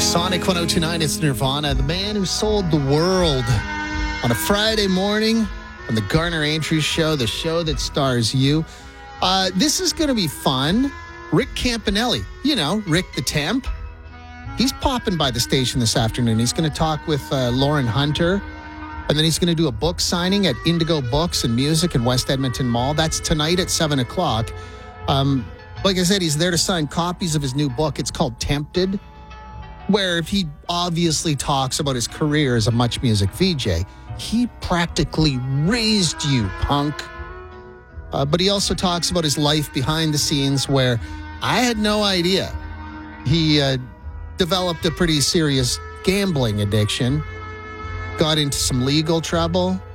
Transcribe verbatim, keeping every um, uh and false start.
Sonic one oh two point nine, it's Nirvana, the man who sold the world on a Friday morning on the Garner Andrews Show, the show that stars you. Uh, this is going to be fun. Rick Campanelli, you know, Rick the Temp, he's popping by the station this afternoon. He's going to talk with uh, Lauren Hunter, and then he's going to do a book signing at Indigo Books and Music in West Edmonton Mall. That's tonight at seven o'clock. Um, like I said, he's there to sign copies of his new book. It's called Tempted, where he obviously talks about his career as a Much Music V J. He practically raised you, punk. Uh, but he also talks about his life behind the scenes, where I had no idea. He uh, developed a pretty serious gambling addiction, got into some legal trouble,